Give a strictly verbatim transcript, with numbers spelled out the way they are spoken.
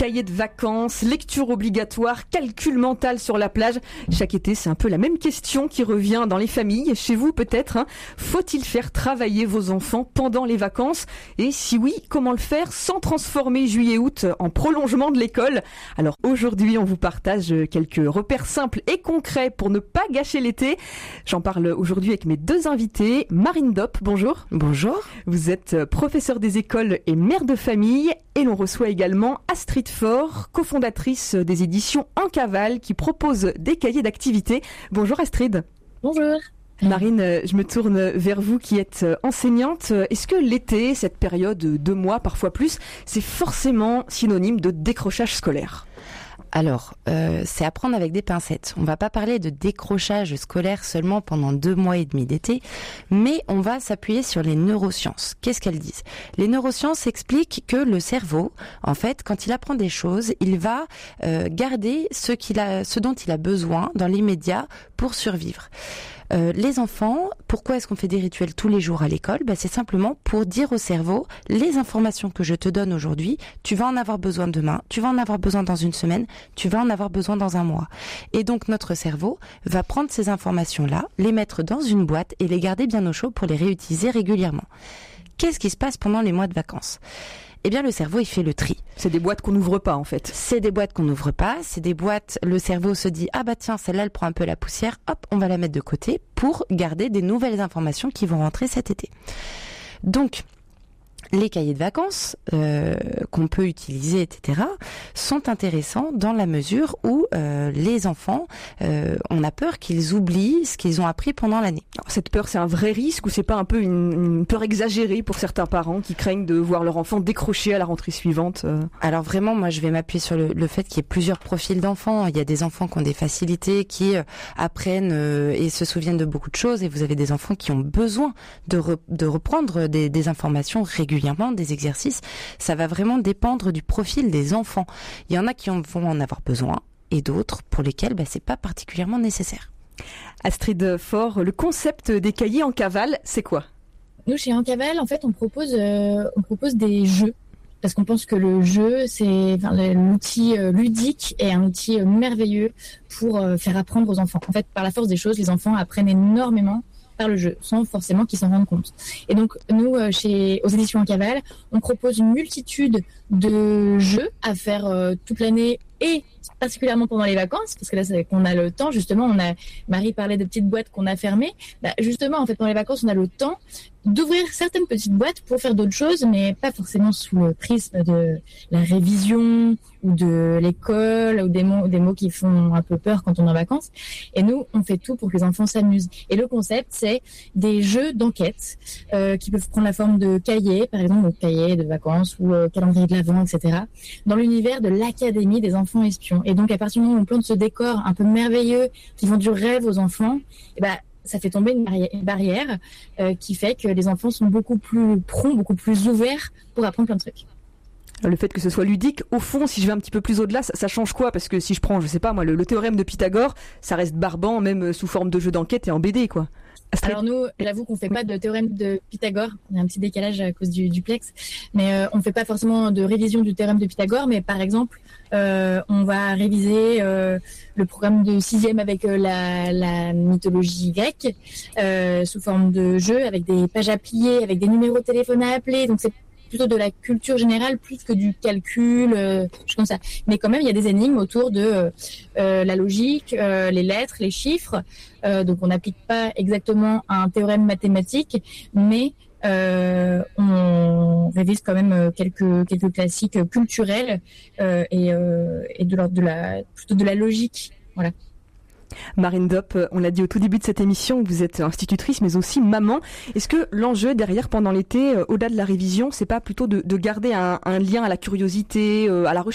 cahiers de vacances, lecture obligatoire, calcul mental sur la plage. Chaque été, c'est un peu la même question qui revient dans les familles. Chez vous, peut-être, hein. Faut-il faire travailler vos enfants pendant les vacances? Et si oui, comment le faire sans transformer juillet-août en prolongement de l'école? Alors aujourd'hui, on vous partage quelques repères simples et concrets pour ne pas gâcher l'été. J'en parle aujourd'hui avec mes deux invités. Marine Dopp, bonjour. Bonjour. Vous êtes professeure des écoles et mère de famille. Et l'on reçoit également Astrid Faure, cofondatrice des éditions En Cavale, qui propose des cahiers d'activités. Bonjour Astrid. Bonjour. Marine, je me tourne vers vous qui êtes enseignante. Est-ce que l'été, cette période de deux mois, parfois plus, c'est forcément synonyme de décrochage scolaire ? Alors, euh, c'est à prendre avec des pincettes. On va pas parler de décrochage scolaire seulement pendant deux mois et demi d'été, mais on va s'appuyer sur les neurosciences. Qu'est-ce qu'elles disent ? Les neurosciences expliquent que le cerveau, en fait, quand il apprend des choses, il va euh, garder ce qu'il a, ce dont il a besoin dans l'immédiat pour survivre. Euh, les enfants, pourquoi est-ce qu'on fait des rituels tous les jours à l'école ? Ben, c'est simplement pour dire au cerveau, les informations que je te donne aujourd'hui, tu vas en avoir besoin demain, tu vas en avoir besoin dans une semaine, tu vas en avoir besoin dans un mois. Et donc notre cerveau va prendre ces informations-là, les mettre dans une boîte et les garder bien au chaud pour les réutiliser régulièrement. Qu'est-ce qui se passe pendant les mois de vacances ? Eh bien, le cerveau, il fait le tri. C'est des boîtes qu'on n'ouvre pas, en fait. C'est des boîtes qu'on n'ouvre pas. C'est des boîtes, le cerveau se dit, ah bah tiens, celle-là, elle prend un peu la poussière. Hop, on va la mettre de côté pour garder des nouvelles informations qui vont rentrer cet été. Donc, les cahiers de vacances euh, qu'on peut utiliser, et cetera, sont intéressants dans la mesure où euh, les enfants, euh, on a peur qu'ils oublient ce qu'ils ont appris pendant l'année. Alors, cette peur, c'est un vrai risque ou c'est pas un peu une, une peur exagérée pour certains parents qui craignent de voir leur enfant décrocher à la rentrée suivante euh... Alors vraiment, moi, je vais m'appuyer sur le, le fait qu'il y ait plusieurs profils d'enfants. Il y a des enfants qui ont des facilités, qui euh, apprennent euh, et se souviennent de beaucoup de choses, et vous avez des enfants qui ont besoin de, re, de reprendre des, des informations régulièrement, des exercices. Ça va vraiment dépendre du profil des enfants. Il y en a qui en vont en avoir besoin et d'autres pour lesquels bah, c'est pas particulièrement nécessaire. Astrid Faure, le concept des cahiers En Cavale, c'est quoi ? Nous, chez En Cavale, en fait, on propose, euh, on propose des jeux. Parce qu'on pense que le jeu, c'est enfin, l'outil euh, ludique est un outil euh, merveilleux pour euh, faire apprendre aux enfants. En fait, par la force des choses, les enfants apprennent énormément par le jeu, sans forcément qu'ils s'en rendent compte. Et donc, nous, euh, chez aux éditions En Cavale, on propose une multitude de jeux à faire euh, toute l'année et particulièrement pendant les vacances, parce que là, c'est qu'on a le temps, justement, on a, Marie parlait de petites boîtes qu'on a fermées. Bah, justement, en fait, pendant les vacances, on a le temps d'ouvrir certaines petites boîtes pour faire d'autres choses, mais pas forcément sous le prisme de la révision ou de l'école ou des mots, des mots qui font un peu peur quand on est en vacances. Et nous, on fait tout pour que les enfants s'amusent. Et le concept, c'est des jeux d'enquête euh, qui peuvent prendre la forme de cahiers, par exemple, donc cahiers de vacances ou euh, calendrier de l'Avent, et cetera, dans l'univers de l'Académie des enfants espions. Et donc, à partir du moment où on plante ce décor un peu merveilleux qui vend du rêve aux enfants, et ben, ça fait tomber une barrière, une barrière euh, qui fait que les enfants sont beaucoup plus prompts, beaucoup plus ouverts pour apprendre plein de trucs. Le fait que ce soit ludique, au fond, si je vais un petit peu plus au-delà, ça, ça change quoi ? Parce que si je prends, je sais pas moi, le, le théorème de Pythagore, ça reste barbant, même sous forme de jeu d'enquête et en B D, quoi. Astrid. Alors nous, j'avoue qu'on fait pas de théorème de Pythagore, il y a un petit décalage à cause du duplex, mais euh, on fait pas forcément de révision du théorème de Pythagore, mais par exemple, euh, on va réviser euh, le programme de sixième avec euh, la, la mythologie grecque euh, sous forme de jeu, avec des pages à plier, avec des numéros de téléphone à appeler, donc c'est plutôt de la culture générale plus que du calcul, euh, choses comme ça. Mais quand même, il y a des énigmes autour de euh, la logique, euh, les lettres, les chiffres. Euh, donc, on n'applique pas exactement un théorème mathématique, mais euh, on révise quand même quelques quelques classiques culturels euh, et, euh, et de l'ordre de la plutôt de la logique. Voilà. Marine Dopp, on l'a dit au tout début de cette émission, vous êtes institutrice mais aussi maman. Est-ce que l'enjeu derrière pendant l'été, au-delà de la révision, c'est pas plutôt de, de garder un, un lien à la curiosité, à la recherche